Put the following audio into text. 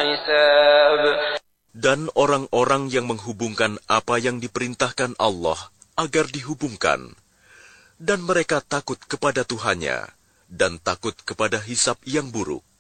حساب. Dan orang-orang yang menghubungkan apa yang diperintahkan Allah agar dihubungkan, dan mereka takut kepada Tuhannya dan takut kepada hisab yang buruk.